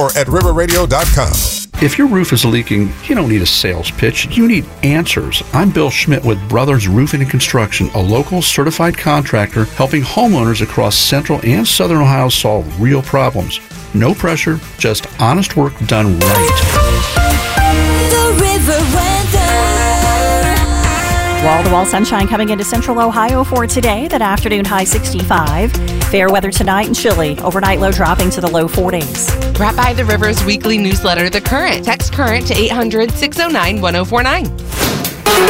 or at riverradio.com. If your roof is leaking, you don't need a sales pitch. You need answers. I'm Bill Schmidt with Brothers Roofing and Construction, a local certified contractor helping homeowners across central and southern Ohio solve real problems. No pressure, just honest work done right. The River Weather. Wall-to-wall sunshine coming into central Ohio for today. That afternoon high 65. Fair weather tonight and chilly. Overnight low dropping to the low 40s. Brought by the River's weekly newsletter, The Current. Text Current to 800-609-1049.